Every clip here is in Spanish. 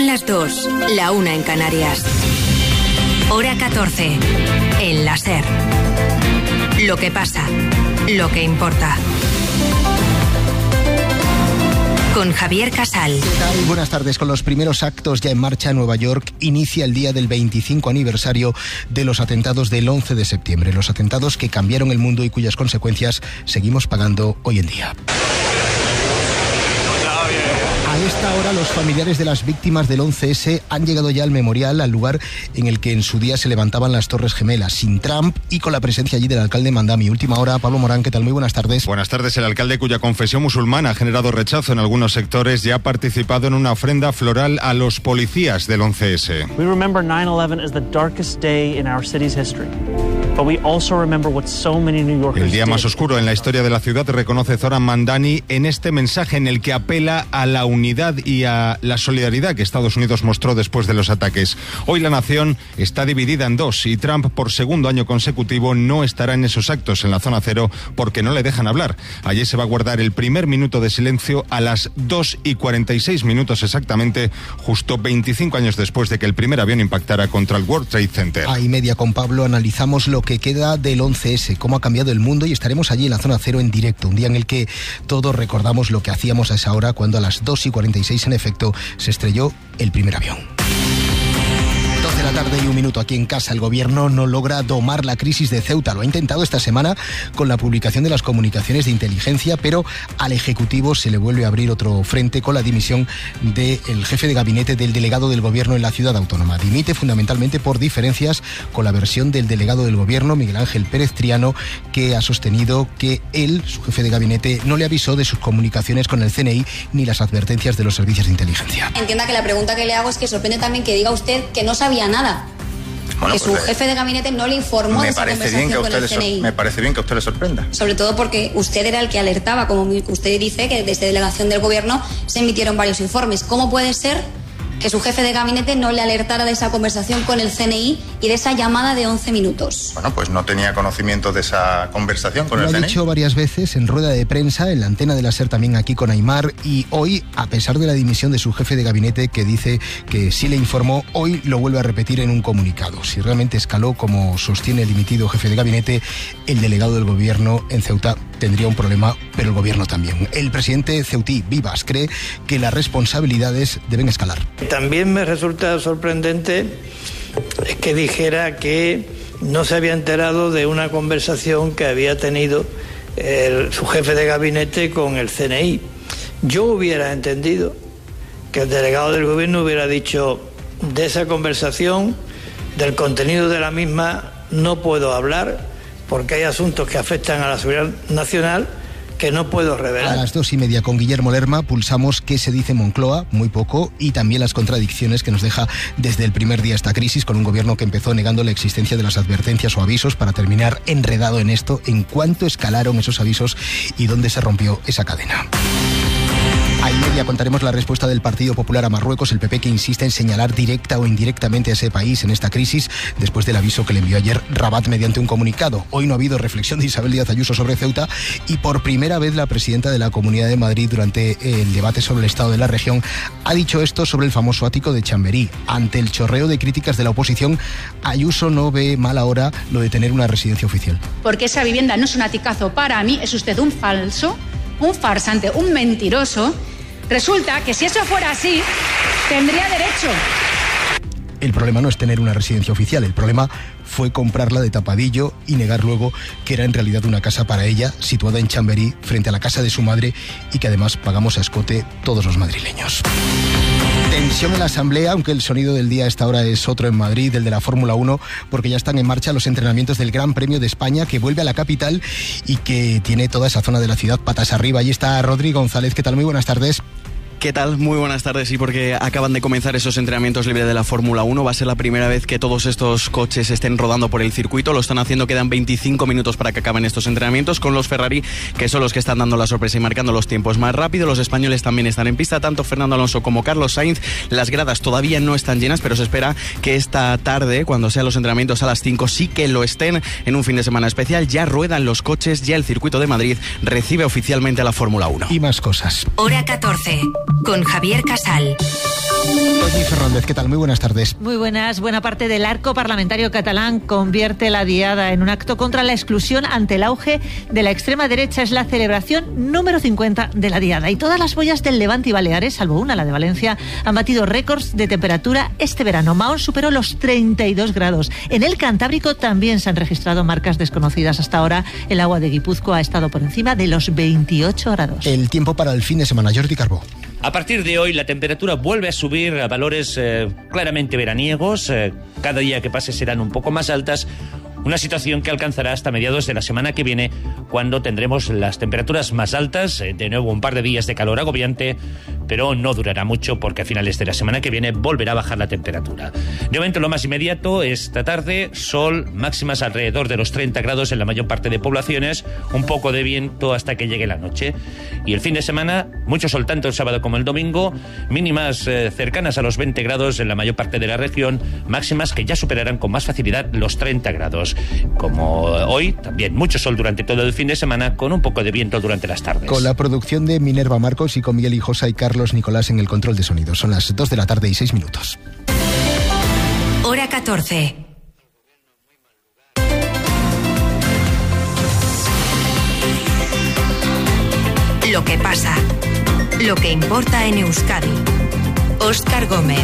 las 2, la 1 en Canarias. Hora 14, en la SER. Lo que pasa, lo que importa. Con Javier Casal. ¿Qué tal? Buenas tardes. Con los primeros actos ya en marcha, Nueva York inicia el día del 25 aniversario de los atentados del 11 de septiembre. Los atentados que cambiaron el mundo y cuyas consecuencias seguimos pagando hoy en día. A esta hora, los familiares de las víctimas del 11S han llegado ya al memorial, al lugar en el que en su día se levantaban las Torres Gemelas, sin Trump y con la presencia allí del alcalde Mandami. Última hora, Pablo Morán, ¿qué tal? Muy buenas tardes. Buenas tardes. El alcalde, cuya confesión musulmana ha generado rechazo en algunos sectores, ya ha participado en una ofrenda floral a los policías del 11S. We remember 9/11 as the darkest day in our city's history. El día más oscuro en la historia de la ciudad, reconoce Zoran Mandani en este mensaje en el que apela a la unidad y a la solidaridad que Estados Unidos mostró después de los ataques. Hoy la nación está dividida en dos y Trump, por segundo año consecutivo, no estará en esos actos en la zona cero porque no le dejan hablar. Allí se va a guardar el primer minuto de silencio a las 2:46 exactamente, justo 25 años después de que el primer avión impactara contra el World Trade Center. A y media con Pablo analizamos lo que queda del 11S, cómo ha cambiado el mundo, y estaremos allí en la zona cero en directo, un día en el que todos recordamos lo que hacíamos a esa hora cuando a las 2:46 en efecto se estrelló el primer avión. 2 de la tarde y 1 minuto aquí en casa. El gobierno no logra domar la crisis de Ceuta. Lo ha intentado esta semana con la publicación de las comunicaciones de inteligencia, pero al Ejecutivo se le vuelve a abrir otro frente con la dimisión del jefe de gabinete del delegado del gobierno en la ciudad autónoma. Dimite fundamentalmente por diferencias con la versión del delegado del gobierno, Miguel Ángel Pérez Triano, que ha sostenido que él, su jefe de gabinete, no le avisó de sus comunicaciones con el CNI ni las advertencias de los servicios de inteligencia. Entienda que la pregunta que le hago es que sorprende también que diga usted que no sabía nada. Bueno, que su jefe de gabinete no le informó de esa conversación con el CNI. Me parece bien que a usted le sorprenda. Sobre todo porque usted era el que alertaba, como usted dice, que desde delegación del gobierno se emitieron varios informes. ¿Cómo puede ser que su jefe de gabinete no le alertara de esa conversación con el CNI y de esa llamada de 11 minutos? Bueno, pues no tenía conocimiento de esa conversación con el CNI. Lo ha dicho varias veces en rueda de prensa, en la antena de la SER también aquí con Aimar, y hoy, a pesar de la dimisión de su jefe de gabinete, que dice que sí le informó, hoy lo vuelve a repetir en un comunicado. Si realmente escaló, como sostiene el dimitido jefe de gabinete, el delegado del gobierno en Ceuta tendría un problema, pero el gobierno también. El presidente ceutí, Vivas, cree que las responsabilidades deben escalar. También me resulta sorprendente que dijera que no se había enterado de una conversación que había tenido su jefe de gabinete con el CNI. Yo hubiera entendido que el delegado del gobierno hubiera dicho: de esa conversación, del contenido de la misma, no puedo hablar porque hay asuntos que afectan a la seguridad nacional que no puedo revelar. A las 2:30 con Guillermo Lerma pulsamos qué se dice en Moncloa, muy poco, y también las contradicciones que nos deja desde el primer día esta crisis, con un gobierno que empezó negando la existencia de las advertencias o avisos para terminar enredado en esto, en cuánto escalaron esos avisos y dónde se rompió esa cadena. A y media contaremos la respuesta del Partido Popular a Marruecos, el PP, que insiste en señalar directa o indirectamente a ese país en esta crisis después del aviso que le envió ayer Rabat mediante un comunicado. Hoy no ha habido reflexión de Isabel Díaz Ayuso sobre Ceuta y por primera vez la presidenta de la Comunidad de Madrid, durante el debate sobre el estado de la región, ha dicho esto sobre el famoso ático de Chamberí. Ante el chorreo de críticas de la oposición, Ayuso no ve mal ahora lo de tener una residencia oficial. Porque esa vivienda no es un aticazo para mí, es usted un falso, un farsante, un mentiroso. Resulta que si eso fuera así, tendría derecho. El problema no es tener una residencia oficial, el problema fue comprarla de tapadillo y negar luego que era en realidad una casa para ella, situada en Chamberí, frente a la casa de su madre, y que además pagamos a escote todos los madrileños. Tensión en la Asamblea, aunque el sonido del día a esta hora es otro en Madrid, el de la Fórmula 1, porque ya están en marcha los entrenamientos del Gran Premio de España, que vuelve a la capital y que tiene toda esa zona de la ciudad patas arriba. Allí está Rodri González. ¿Qué tal? Muy buenas tardes. ¿Qué tal? Muy buenas tardes. Sí, porque acaban de comenzar esos entrenamientos libres de la Fórmula 1. Va a ser la primera vez que todos estos coches estén rodando por el circuito. Lo están haciendo, quedan 25 minutos para que acaben estos entrenamientos con los Ferrari, que son los que están dando la sorpresa y marcando los tiempos más rápido. Los españoles también están en pista, tanto Fernando Alonso como Carlos Sainz. Las gradas todavía no están llenas, pero se espera que esta tarde, cuando sean los entrenamientos a las 5, sí que lo estén en un fin de semana especial. Ya ruedan los coches, ya el circuito de Madrid recibe oficialmente a la Fórmula 1. Y más cosas. Hora 14, con Javier Casal. Toñi Fernández, ¿qué tal? Muy buenas tardes. Muy buenas. Buena parte del arco parlamentario catalán convierte la Diada en un acto contra la exclusión ante el auge de la extrema derecha. Es la celebración número 50 de la Diada. Y todas las boyas del Levante y Baleares, salvo una, la de Valencia, han batido récords de temperatura este verano. Mahón superó los 32 grados. En el Cantábrico también se han registrado marcas desconocidas hasta ahora. El agua de Guipúzcoa ha estado por encima de los 28 grados. El tiempo para el fin de semana, Jordi Carbó. A partir de hoy la temperatura vuelve a subir a valores claramente veraniegos. Cada día que pase serán un poco más altas. Una situación que alcanzará hasta mediados de la semana que viene, cuando tendremos las temperaturas más altas. De nuevo un par de días de calor agobiante, pero no durará mucho porque a finales de la semana que viene volverá a bajar la temperatura. De momento lo más inmediato, esta tarde, sol, máximas alrededor de los 30 grados en la mayor parte de poblaciones, un poco de viento hasta que llegue la noche. Y el fin de semana, mucho sol tanto el sábado como el domingo, mínimas cercanas a los 20 grados en la mayor parte de la región, máximas que ya superarán con más facilidad los 30 grados. Como hoy, también mucho sol durante todo el fin de semana, con un poco de viento durante las tardes. Con la producción de Minerva Marcos y con Miguel Hijosa y Carlos Nicolás en el control de sonido. Son las 2 de la tarde y 6 minutos. Hora 14. Lo que pasa. Lo que importa en Euskadi. Óscar Gómez.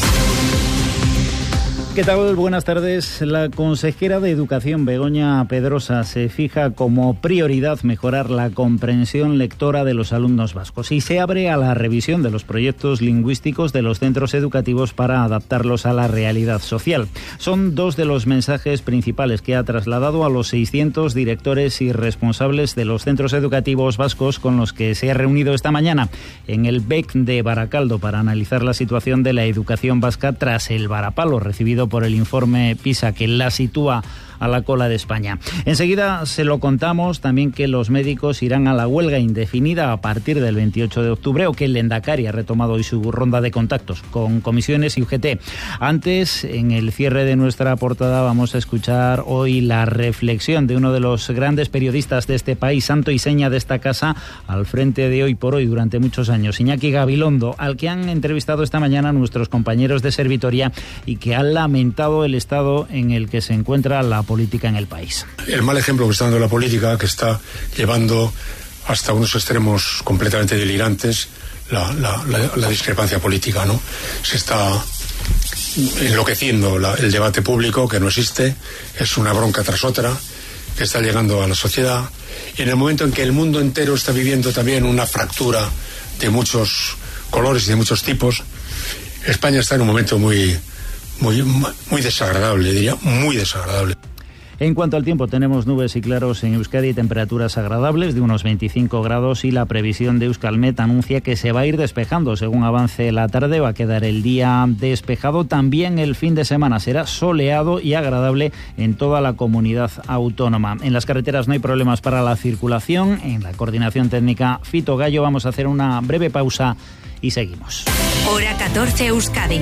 ¿Qué tal? Buenas tardes. La consejera de Educación, Begoña Pedrosa, se fija como prioridad mejorar la comprensión lectora de los alumnos vascos y se abre a la revisión de los proyectos lingüísticos de los centros educativos para adaptarlos a la realidad social. Son dos de los mensajes principales que ha trasladado a los 600 directores y responsables de los centros educativos vascos con los que se ha reunido esta mañana en el BEC de Baracaldo para analizar la situación de la educación vasca tras el varapalo recibido por el informe PISA, que la sitúa a la cola de España. Enseguida se lo contamos también que los médicos irán a la huelga indefinida a partir del 28 de octubre o que el Lehendakari ha retomado hoy su ronda de contactos con comisiones y UGT. Antes, en el cierre de nuestra portada, vamos a escuchar hoy la reflexión de uno de los grandes periodistas de este país, santo y seña de esta casa, al frente de Hoy por Hoy durante muchos años, Iñaki Gabilondo, al que han entrevistado esta mañana nuestros compañeros de Servitoria y que ha lamentado el estado en el que se encuentra la política en el país. El mal ejemplo que está dando la política, que está llevando hasta unos extremos completamente delirantes la discrepancia política, ¿no? Se está enloqueciendo el debate público, que no existe, es una bronca tras otra, que está llegando a la sociedad, y en el momento en que el mundo entero está viviendo también una fractura de muchos colores y de muchos tipos, España está en un momento muy desagradable, diría, muy desagradable. En cuanto al tiempo, tenemos nubes y claros en Euskadi y temperaturas agradables de unos 25 grados y la previsión de Euskalmet anuncia que se va a ir despejando según avance la tarde. Va a quedar el día despejado. También el fin de semana será soleado y agradable en toda la comunidad autónoma. En las carreteras no hay problemas para la circulación. En la coordinación técnica, Fito Gallo. Vamos a hacer una breve pausa y seguimos. Hora 14 Euskadi.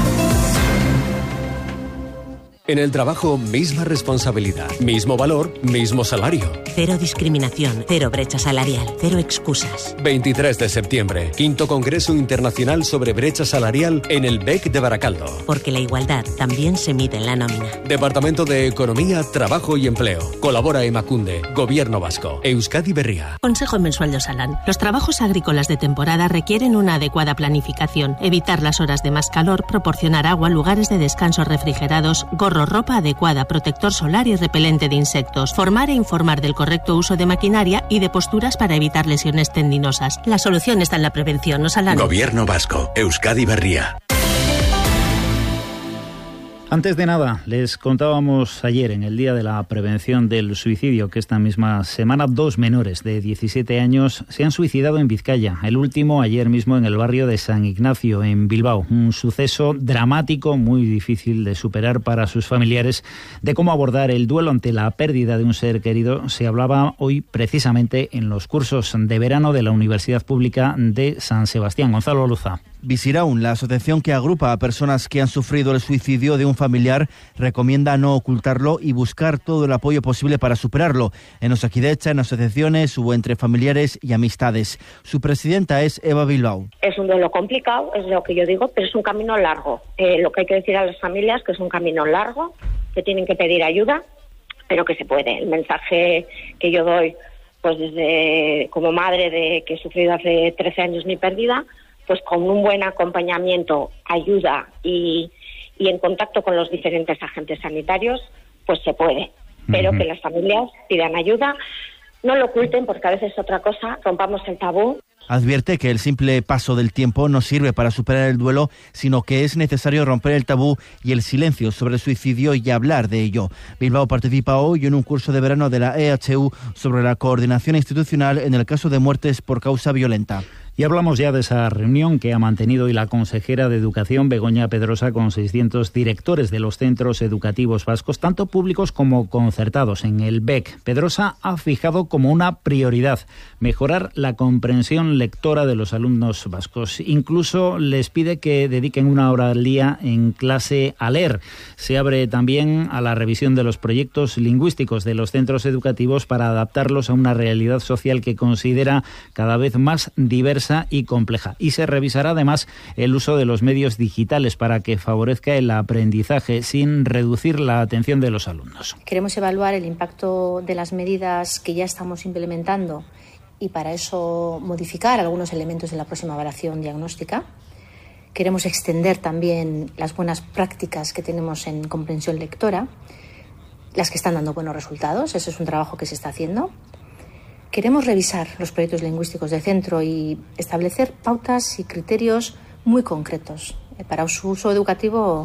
En el trabajo, misma responsabilidad, mismo valor, mismo salario. Cero discriminación, cero brecha salarial, cero excusas. 23 de septiembre, 5º Congreso Internacional sobre Brecha Salarial en el BEC de Baracaldo. Porque la igualdad también se mide en la nómina. Departamento de Economía, Trabajo y Empleo. Colabora Emakunde, Gobierno Vasco, Euskadi Berria. Consejo Mensual de Osalan. Los trabajos agrícolas de temporada requieren una adecuada planificación. Evitar las horas de más calor, proporcionar agua, lugares de descanso refrigerados, gorro, ropa adecuada, protector solar y repelente de insectos. Formar e informar del correcto uso de maquinaria y de posturas para evitar lesiones tendinosas. La solución está en la prevención. Osalan. Gobierno Vasco, Euskadi Berria. Antes de nada, les contábamos ayer, en el Día de la Prevención del Suicidio, que esta misma semana 2 menores de 17 años se han suicidado en Vizcaya. El último ayer mismo en el barrio de San Ignacio, en Bilbao. Un suceso dramático, muy difícil de superar para sus familiares. De cómo abordar el duelo ante la pérdida de un ser querido se hablaba hoy precisamente en los cursos de verano de la Universidad Pública de San Sebastián. Gonzalo Luza. Visiraun, la asociación que agrupa a personas que han sufrido el suicidio de un familiar, recomienda no ocultarlo y buscar todo el apoyo posible para superarlo, en Osakidetza, en asociaciones o entre familiares y amistades. Su presidenta es Eva Bilbao. Es un duelo complicado, es lo que yo digo, pero es un camino largo. Lo que hay que decir a las familias que es un camino largo, que tienen que pedir ayuda, pero que se puede. El mensaje que yo doy, pues desde como madre de que he sufrido hace 13 años mi pérdida, pues con un buen acompañamiento, ayuda y en contacto con los diferentes agentes sanitarios, pues se puede. Pero que las familias pidan ayuda, no lo oculten porque a veces es otra cosa, rompamos el tabú. Advierte que el simple paso del tiempo no sirve para superar el duelo, sino que es necesario romper el tabú y el silencio sobre el suicidio y hablar de ello. Bilbao participa hoy en un curso de verano de la EHU sobre la coordinación institucional en el caso de muertes por causa violenta. Y hablamos ya de esa reunión que ha mantenido hoy la consejera de Educación, Begoña Pedrosa, con 600 directores de los centros educativos vascos, tanto públicos como concertados en el BEC. Pedrosa ha fijado como una prioridad mejorar la comprensión lectora de los alumnos vascos. Incluso les pide que dediquen una hora al día en clase a leer. Se abre también a la revisión de los proyectos lingüísticos de los centros educativos para adaptarlos a una realidad social que considera cada vez más diversa y compleja. Y se revisará además el uso de los medios digitales para que favorezca el aprendizaje sin reducir la atención de los alumnos. Queremos evaluar el impacto de las medidas que ya estamos implementando y para eso modificar algunos elementos de la próxima evaluación diagnóstica. Queremos extender también las buenas prácticas que tenemos en comprensión lectora, las que están dando buenos resultados. Ese es un trabajo que se está haciendo. Queremos revisar los proyectos lingüísticos de centro y establecer pautas y criterios muy concretos para su uso educativo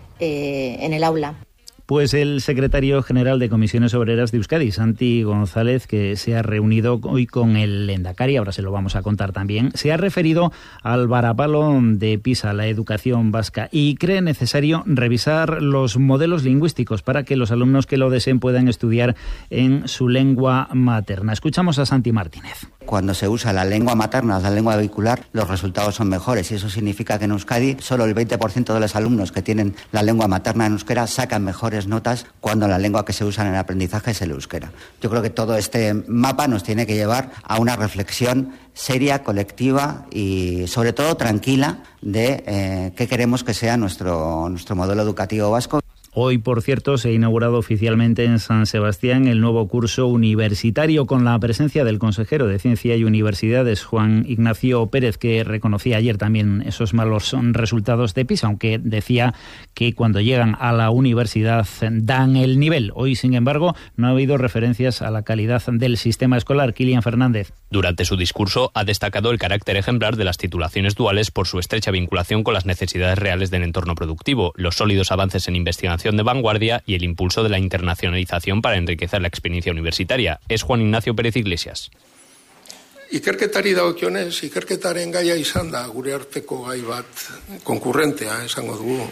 en el aula. Pues el secretario general de Comisiones Obreras de Euskadi, Santi González, que se ha reunido hoy con el Lehendakari, ahora se lo vamos a contar también, se ha referido al varapalo de PISA, la educación vasca, y cree necesario revisar los modelos lingüísticos para que los alumnos que lo deseen puedan estudiar en su lengua materna. Escuchamos a Santi Martínez. Cuando se usa la lengua materna, la lengua vehicular, los resultados son mejores y eso significa que en Euskadi solo el 20% de los alumnos que tienen la lengua materna en euskera sacan mejores notas cuando la lengua que se usa en el aprendizaje es el euskera. Yo creo que todo este mapa nos tiene que llevar a una reflexión seria, colectiva y sobre todo tranquila de qué queremos que sea nuestro modelo educativo vasco. Hoy, por cierto, se ha inaugurado oficialmente en San Sebastián el nuevo curso universitario con la presencia del consejero de Ciencia y Universidades, Juan Ignacio Pérez, que reconocía ayer también esos malos resultados de PISA, aunque decía que cuando llegan a la universidad dan el nivel. Hoy, sin embargo, no ha habido referencias a la calidad del sistema escolar. Kilian Fernández. Durante su discurso ha destacado el carácter ejemplar de las titulaciones duales por su estrecha vinculación con las necesidades reales del entorno productivo, los sólidos avances en investigación de vanguardia y el impulso de la internacionalización para enriquecer la experiencia universitaria. Es Juan Ignacio Pérez Iglesias. Ikerketari dagokionez, ikerketaren gaia izan da gure arteko gai bat konkurrentea, esango dugu.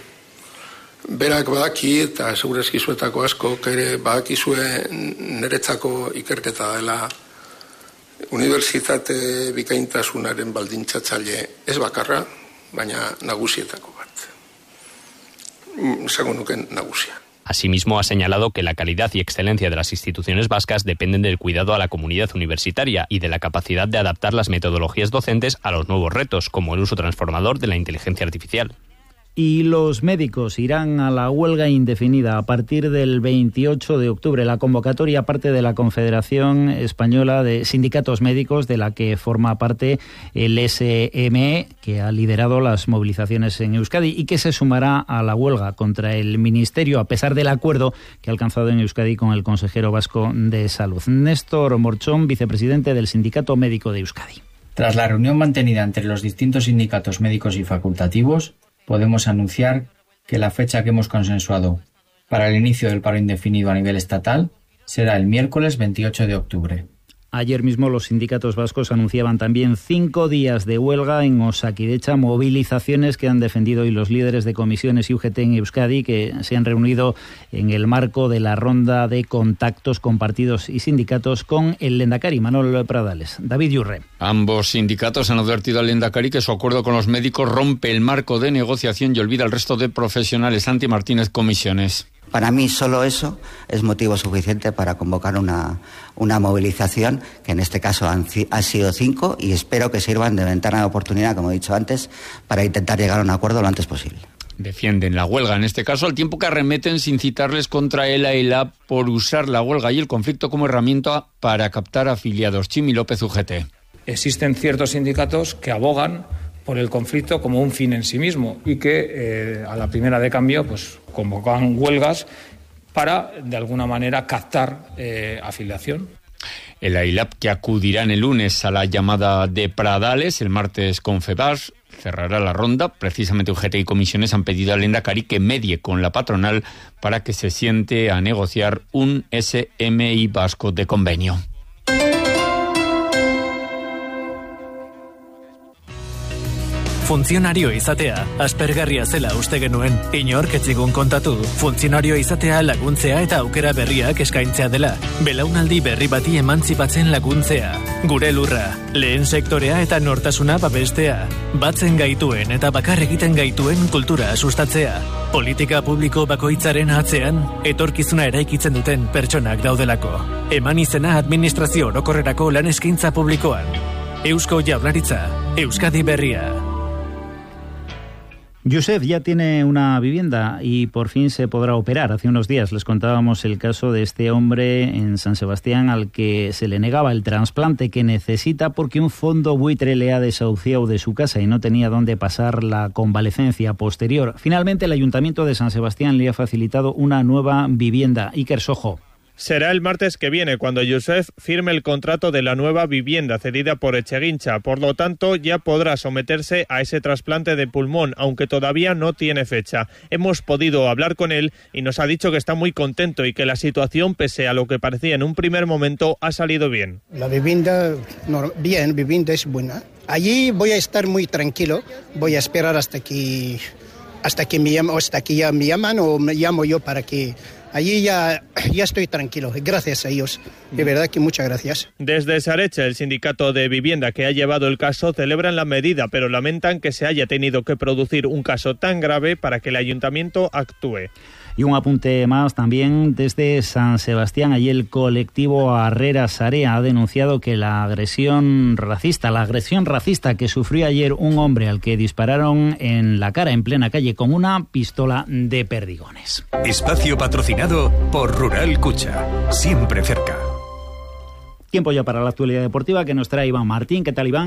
Berak badaki eta segurazki zuetako askok ere badakizue niretzako ikerketa dela unibertsitate bikaintasunaren baldintzatzaile ez bakarra, baina nagusietako bat. Asimismo, ha señalado que la calidad y excelencia de las instituciones vascas dependen del cuidado a la comunidad universitaria y de la capacidad de adaptar las metodologías docentes a los nuevos retos, como el uso transformador de la inteligencia artificial. Y los médicos irán a la huelga indefinida a partir del 28 de octubre. La convocatoria parte de la Confederación Española de Sindicatos Médicos, de la que forma parte el SME, que ha liderado las movilizaciones en Euskadi y que se sumará a la huelga contra el Ministerio, a pesar del acuerdo que ha alcanzado en Euskadi con el consejero vasco de Salud. Néstor Morchón, vicepresidente del Sindicato Médico de Euskadi. Tras la reunión mantenida entre los distintos sindicatos médicos y facultativos, podemos anunciar que la fecha que hemos consensuado para el inicio del paro indefinido a nivel estatal será el miércoles 28 de octubre. Ayer mismo los sindicatos vascos anunciaban también 5 días de huelga en Osakidecha, movilizaciones que han defendido hoy los líderes de comisiones y UGT en Euskadi, que se han reunido en el marco de la ronda de contactos con partidos y sindicatos con el Lehendakari, Manuel Pradales. David Yurre. Ambos sindicatos han advertido al Lehendakari que su acuerdo con los médicos rompe el marco de negociación y olvida al resto de profesionales. Santi Martínez, comisiones. Para mí solo eso es motivo suficiente para convocar una movilización, que en este caso ha sido 5, y espero que sirvan de ventana de oportunidad, como he dicho antes, para intentar llegar a un acuerdo lo antes posible. Defienden la huelga, en este caso, al tiempo que arremeten sin citarles contra el AELA por usar la huelga y el conflicto como herramienta para captar afiliados. Chimi López, UGT. Existen ciertos sindicatos que abogan por el conflicto como un fin en sí mismo y que a la primera de cambio pues convocan huelgas para de alguna manera captar afiliación. El AILAB, que acudirán el lunes a la llamada de Pradales, el martes Confebask cerrará la ronda. Precisamente UGT y comisiones han pedido al Lehendakari que medie con la patronal para que se siente a negociar un SMI vasco de convenio. Funtzionario izatea, aspergarria zela uste genuen. Inork ez zigun kontatu, funtzionario izatea laguntzea eta aukera berriak eskaintzea dela. Belaunaldi berri bati emantzipatzen laguntzea. Gure lurra, lehen sektorea eta nortasuna babestea. Batzen gaituen eta bakar egiten gaituen kultura sustatzea. Politika publiko bakoitzaren atzean, etorkizuna eraikitzen duten pertsonak daudelako. Eman izena administrazio orokorrerako lan eskaintza publikoan. Eusko Jaurlaritza, Euskadi Berria. Josep ya tiene una vivienda y por fin se podrá operar. Hace unos días les contábamos el caso de este hombre en San Sebastián al que se le negaba el trasplante que necesita porque un fondo buitre le ha desahuciado de su casa y no tenía dónde pasar la convalecencia posterior. Finalmente el Ayuntamiento de San Sebastián le ha facilitado una nueva vivienda. Iker Sojo. Será el martes que viene cuando Josep firme el contrato de la nueva vivienda cedida por Echeguincha. Por lo tanto, ya podrá someterse a ese trasplante de pulmón, aunque todavía no tiene fecha. Hemos podido hablar con él y nos ha dicho que está muy contento y que la situación, pese a lo que parecía en un primer momento, ha salido bien. La vivienda, vivienda es buena. Allí voy a estar muy tranquilo. Voy a esperar hasta que ya me llaman o me llamo yo para que... Allí ya estoy tranquilo, gracias a ellos. De verdad que muchas gracias. Desde Sareche, el sindicato de vivienda que ha llevado el caso, celebran la medida, pero lamentan que se haya tenido que producir un caso tan grave para que el ayuntamiento actúe. Y un apunte más también desde San Sebastián. Allí el colectivo Arrera Sarea ha denunciado que la agresión racista que sufrió ayer un hombre al que dispararon en la cara en plena calle con una pistola de perdigones. Espacio patrocinado por Rural Cucha, siempre cerca. Tiempo ya para la actualidad deportiva que nos trae Iván Martín. ¿Qué tal, Iván?